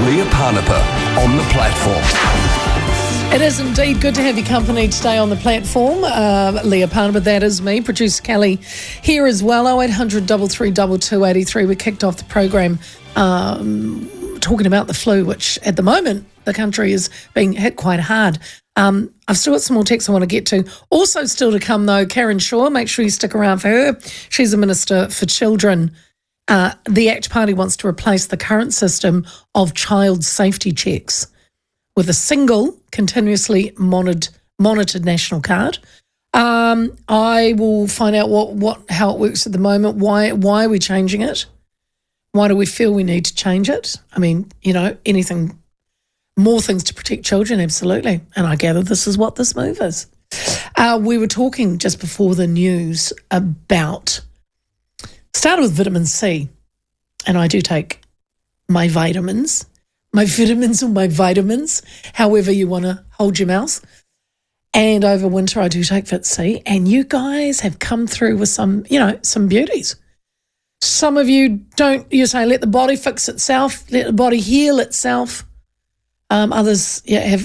Leah Parnapa on the platform. It is indeed good to have your company today on the platform. Leah Parnapa, that is me. Producer Kelly here as well. 0800 332 283. We kicked off the program talking about the flu, which at the moment the country is being hit quite hard. I've still got some more texts I want to get to. Also still to come though, Karen Shaw. Make sure you stick around for her. She's a Minister for Children. The ACT Party wants to replace the current system of child safety checks with a single, continuously monitored national card. I will find out how it works at the moment. Why are we changing it? Why do we feel we need to change it? I mean, more things to protect children, absolutely. And I gather this is what this move is. We were talking just before the news about, started with vitamin C, and I do take my vitamins, or my vitamins, however you want to hold your mouth. And over winter, I do take Vit C, and you guys have come through with some beauties. Some of you don't, you say, let the body fix itself, let the body heal itself. Others have